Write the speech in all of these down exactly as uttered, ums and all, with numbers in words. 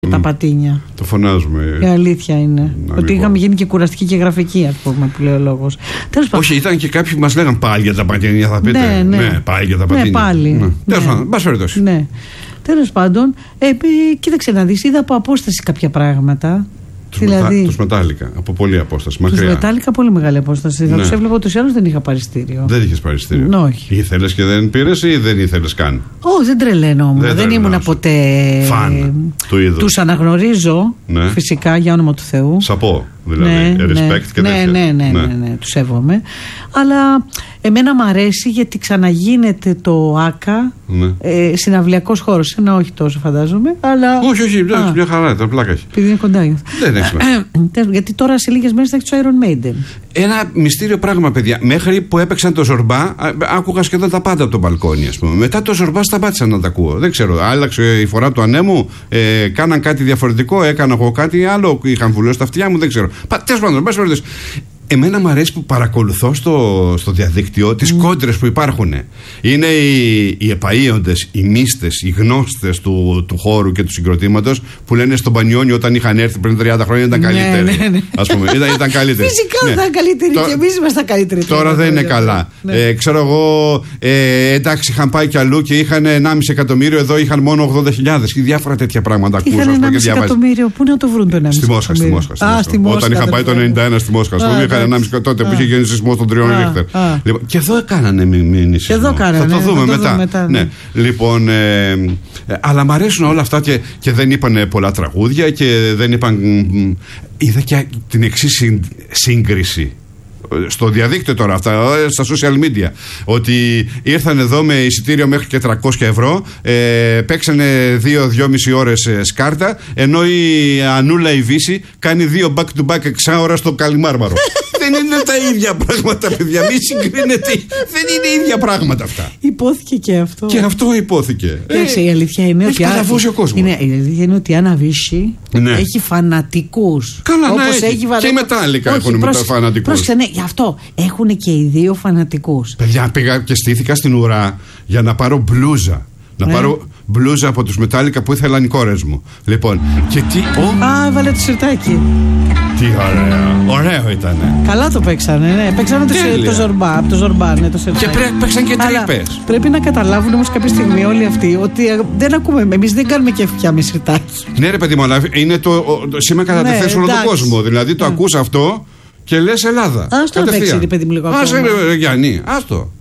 Τα πατίνια. Το φωνάζουμε. Η αλήθεια είναι. Να, ότι λοιπόν. είχαμε γίνει και κουραστική και γραφική, ας πούμε, που λέει ο λόγος. Όχι, ήταν και κάποιοι που μας λέγαν πάλι για τα πατίνια, θα πείτε. Ναι, ναι. ναι πάλι για τα πατίνια. Ναι, πάλι. Ναι. Ναι. Τέλος πάντων, μπας περιπτώσει. Ναι. Τέλος πάντων, ε, ε, κοίταξε να δεις, είδα από απόσταση κάποια πράγματα. Τους, δηλαδή, μετα... τους μετάλλικα, από πολλή απόσταση. Τους μακριά. μετάλλικα, πολύ μεγάλη απόσταση. Ναι. Θα τους έβλεπα ούτως ή άλλως, δεν είχα παριστήριο. Δεν είχες παριστήριο. Ναι, όχι. Ήθελες και δεν πήρες ή δεν ήθελες καν? Όχι, δεν τρελαίνω. Δεν, δεν ήμουν ποτέ. Φαν του είδους. Τους αναγνωρίζω, ναι. Φυσικά, για όνομα του Θεού. Σαπώ, δηλαδή. Ναι, respect ναι, και ναι, τέτοια. ναι, ναι, ναι, ναι, ναι, τους σέβομαι. Αλλά εμένα μου αρέσει γιατί ξαναγίνεται το ΆΚΑ ναι. ε, συναυλιακός χώρος. Ένα όχι τόσο φαντάζομαι. Αλλά... Όχι, όχι, α, μια χαρά, τα πλάκα έχει. Επειδή είναι κοντά. Δεν έχει σημασία. Γιατί τώρα σε λίγες μέρες θα έχει το Iron Maiden. Ένα μυστήριο πράγμα, παιδιά. Μέχρι που έπαιξαν το Ζορμπά, άκουγα σχεδόν τα πάντα από το μπαλκόνι, ας πούμε. Μετά το Ζορμπά σταμάτησα να τα ακούω. Δεν ξέρω, άλλαξε η φορά του ανέμου, ε, κάναν κάτι διαφορετικό, έκανα εγώ κάτι άλλο, είχαν βουλώσει τα αυτιά μου, δεν ξέρω. Τέλος πάντων, μπας περιπτώσει. Εμένα μου αρέσει που παρακολουθώ στο, στο διαδίκτυο τις mm. κόντρες που υπάρχουν. Είναι οι, οι επαΐοντες, οι μίστες, οι γνώστες του, του χώρου και του συγκροτήματος που λένε στον Πανιόνιο όταν είχαν έρθει πριν τριάντα χρόνια ήταν καλύτεροι. Ναι, ναι, ναι. Ας πούμε, ήταν, ήταν καλύτεροι. Φυσικά ναι. ήταν καλύτεροι και εμείς ήμασταν καλύτεροι. Τώρα δεν είναι καλά. Ναι. Ε, ξέρω εγώ, ε, εντάξει, είχαν πάει κι αλλού και είχαν ενάμιση εκατομμύριο, εδώ είχαν μόνο ογδόντα χιλιάδες. Και διάφορα τέτοια πράγματα ακούς. Είχαν ενάμιση εκατομμύριο, πού να το βρουν το ενάμιση εκατομμύριο? Στη Μόσχα. Όταν είχαν πάει το ενενήντα ένα στη Μόσχα. ενάμιση τότε που είχε γίνει σεισμό των τριών Ρίχτερ. Λοιπόν, και εδώ έκαναν μήνυ σεισμό. Εδώ κάνανε, θα το δούμε θα το μετά. Δούμε μετά ναι. Ναι. Λοιπόν, ε, ε, αλλά μ' αρέσουν όλα αυτά και, και δεν είπαν πολλά τραγούδια και δεν είπαν. Είδα και την εξής σύγκριση. Στο διαδίκτυο τώρα, αυτά, στα social media. Ότι ήρθαν εδώ με εισιτήριο μέχρι και τριακόσια ευρώ, ε, παίξανε δύο με δυόμιση ώρες ε, σκάρτα, ενώ η Ανούλα η Βύση κάνει δύο back to back εξάωρα στο Καλιμάρμαρο. Δεν είναι τα ίδια πράγματα, παιδιά. Μη συγκρίνετε. Δεν είναι ίδια πράγματα αυτά. Υπόθηκε και αυτό. Και αυτό υπόθηκε. Ε, η αλήθεια είναι έχει ότι. Έχει ο κόσμος. Είναι, η αλήθεια είναι ότι η Άννα Βύση ναι. έχει φανατικούς. Καλά, όπως ναι, έχει. έχει βαρε... Και οι μετάλλικα έχουν προς... φανατικούς. Πρόσεξε, ναι, γι' αυτό έχουν και οι δύο φανατικούς. Παιδιά, πήγα και στήθηκα στην ουρά για να πάρω μπλούζα. Να ναι. πάρω μπλούζα από τους μετάλλικα που ήθελαν οι κόρες μου. Λοιπόν, και τι. Oh. Α, έβαλε το σιρτάκι. Τι ωραίο. Ωραίο ήτανε. Καλά το παίξανε, ναι. Παίξανε το, το Ζορμπά. Από το Ζορμπά, ναι, το σιρτάκι. Και πρέ, παίξαν και τρύπες. Πρέπει να καταλάβουν όμως κάποια στιγμή όλοι αυτοί ότι δεν ακούμε. Εμείς δεν κάνουμε και φτιά με σιρτάκι. Ναι, ρε παιδί μου, αλλά είναι το, το σήμα κατά ναι, τεθές όλο τον κόσμο. Δηλαδή το ναι. ακούς αυτό και λες Ελλάδα. Άστο να παίξει, ρε παιδί μου, λίγο ακόμα. Άσε, ρε Γιάννη, άστο.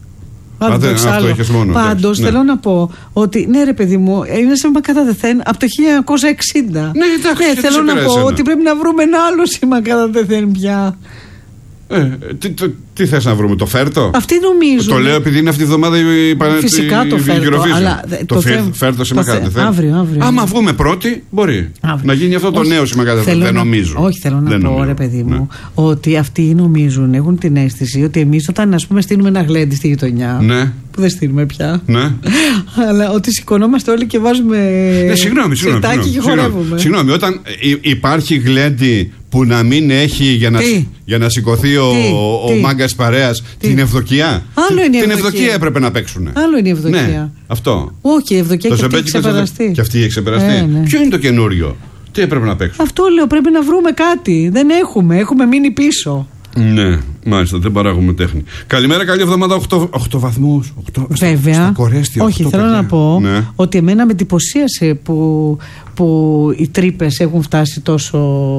Πάντως ναι. θέλω να πω ότι ναι, ρε παιδί μου, είναι σήμα κατά τεθέν από το χίλια εννιακόσια εξήντα. Ναι, εντάξει, ναι, θέλω να πω ένα. ότι πρέπει να βρούμε ένα άλλο σήμα κατά τεθέν πια. Ε, τι, τι, τι θες να βρούμε, το Φέρτο? Αυτοί νομίζουν. Το λέω επειδή είναι αυτή η εβδομάδα η Παναγία. Φυσικά το Φέρτο. Αλλά το το φέρ, Φέρτο σήμα κατά τεθέν. Αύριο, αύριο. Άμα βγούμε πρώτοι, μπορεί αύριο. Να γίνει αυτό το όχι, νέο σήμα κατά τεθέν. Δεν νομίζω. Όχι, θέλω να δεν πω, νομίζω. Ρε παιδί μου, ναι. ότι αυτοί νομίζουν, έχουν την αίσθηση ότι εμείς όταν ας πούμε στείλουμε ένα γλέντι στη γειτονιά. Ναι. Που δεν στείλουμε πια. Ναι. Αλλά ότι σηκωνόμαστε όλοι και βάζουμε. Ναι, συγγνώμη, συγγνώμη. Σιρτάκι και χορεύουμε. Συγγνώμη, όταν υπάρχει γλέντι που να μην έχει για να, για να σηκωθεί ο, ο, ο μάγκας παρέας την ευδοκία. Άλλο είναι η την ευδοκία. ευδοκία έπρεπε να παίξουν. Άλλο είναι η ευδοκία. Ναι, αυτό. Όχι, η ευδοκία και αυτή έχει ξεπεραστεί. Και αυτή έχει ξεπεραστεί. Ε, ναι. Ποιο είναι το καινούριο? Τι έπρεπε να παίξουν? Αυτό λέω, πρέπει να βρούμε κάτι. Δεν έχουμε, έχουμε μείνει πίσω. Ναι, μάλιστα, δεν παράγουμε τέχνη. Καλημέρα, καλή εβδομάδα. οκτώ βαθμούς. Βέβαια. Στο Κορέστι, όχι, θέλω παιδιά. να πω ναι. ότι εμένα με εντυπωσίασε που, που οι τρύπες έχουν φτάσει τόσο.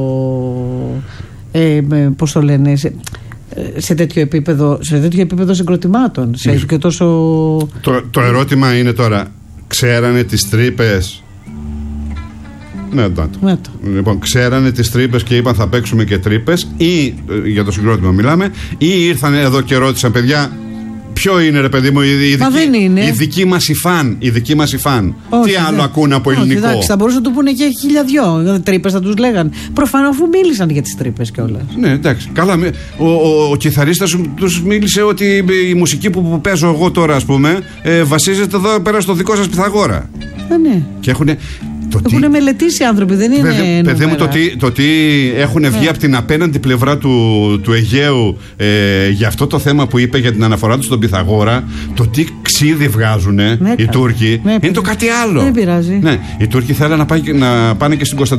Ε, πώς το λένε, σε, σε τέτοιο επίπεδο, σε τέτοιο επίπεδο συγκροτημάτων. Σε, και τόσο... το, το ερώτημα είναι τώρα, ξέρανε τις τρύπες? Ναι, το. ναι το. Λοιπόν, ξέρανε τις τρύπες και είπαν θα παίξουμε και τρύπες, ή για το συγκρότημα μιλάμε, ή ήρθαν εδώ και ρώτησαν, παιδιά, ποιο είναι ρε παιδί μου, η, η, δική, η δική μας η φαν, η δική μας η φαν. Όχι, τι άλλο δε. Ακούνε από ελληνικό? Όχι, εντάξει, θα μπορούσαν να του πούνε και χίλια δυο τρύπες, θα τους λέγαν. Προφανώς αφού μίλησαν για τις τρύπες κιόλας. Ναι, εντάξει. Καλά, ο, ο, ο κιθαρίστας τους μίλησε ότι η μουσική που, που παίζω εγώ τώρα, ας πούμε, ε, βασίζεται εδώ πέρα στο δικό σας Πυθαγόρα. Ε, ναι. Και έχουνε. Έχουν τι... μελετήσει οι άνθρωποι, δεν είναι. Παιδε, παιδί μου, το τι, το τι έχουν βγει ναι. από την απέναντι πλευρά του, του Αιγαίου ε, για αυτό το θέμα που είπε για την αναφορά του στον Πυθαγόρα, το τι ξύδι βγάζουν ναι, οι Τούρκοι, ναι, είναι το κάτι άλλο. Δεν πειράζει. Ναι, οι Τούρκοι θέλουν να, να πάνε και στην Κωνσταντινούπολη.